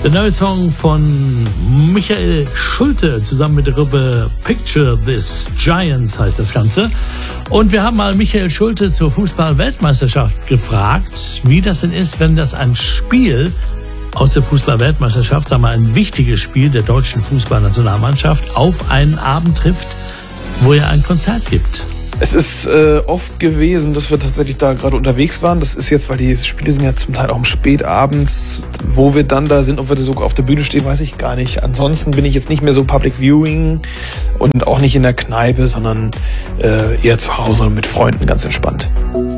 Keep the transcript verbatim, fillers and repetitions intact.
Der neue Song von Michael Schulte zusammen mit der Gruppe Picture This Giants heißt das Ganze. Und wir haben mal Michael Schulte zur Fußball-Weltmeisterschaft gefragt, wie das denn ist, wenn das ein Spiel aus der Fußball-Weltmeisterschaft, sagen wir ein wichtiges Spiel der deutschen Fußballnationalmannschaft, auf einen Abend trifft, wo er ein Konzert gibt. Es ist äh, oft gewesen, dass wir tatsächlich da gerade unterwegs waren. Das ist jetzt, weil die Spiele sind ja zum Teil auch spät abends. Wo wir dann da sind, ob wir da sogar auf der Bühne stehen, weiß ich gar nicht. Ansonsten bin ich jetzt nicht mehr so Public Viewing und auch nicht in der Kneipe, sondern äh, eher zu Hause mit Freunden, ganz entspannt.